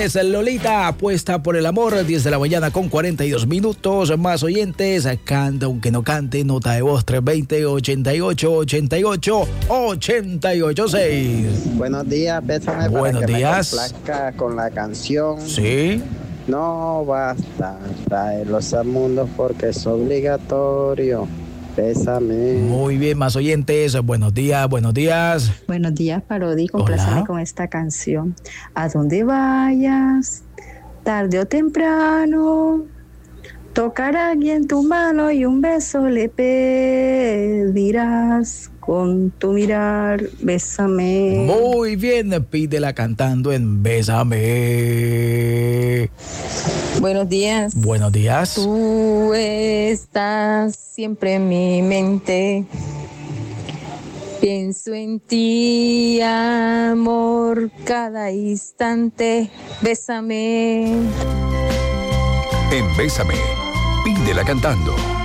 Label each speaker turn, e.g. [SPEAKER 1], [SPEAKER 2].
[SPEAKER 1] Es Lolita, apuesta por el amor, 10 de la mañana con 42 minutos, más oyentes, canta aunque no cante, nota de voz 320-88-88-886.
[SPEAKER 2] Buenos días, bésame.
[SPEAKER 1] Buenos
[SPEAKER 2] para que
[SPEAKER 1] días.
[SPEAKER 2] me complazca con la canción.
[SPEAKER 1] Sí.
[SPEAKER 2] No basta traerlos al mundo porque es obligatorio. Bésame.
[SPEAKER 1] Muy bien, más oyentes, buenos días, buenos días.
[SPEAKER 3] Buenos días, Parodi, complaceme con esta canción. A donde vayas, tarde o temprano, tocar a alguien tu mano y un beso le pedirás. Con tu mirar, bésame.
[SPEAKER 1] Muy bien, pídela cantando en Bésame.
[SPEAKER 4] Buenos días.
[SPEAKER 1] Buenos días.
[SPEAKER 4] Tú estás siempre en mi mente. Pienso en ti, amor, cada instante. Bésame.
[SPEAKER 5] En Bésame, pídela cantando.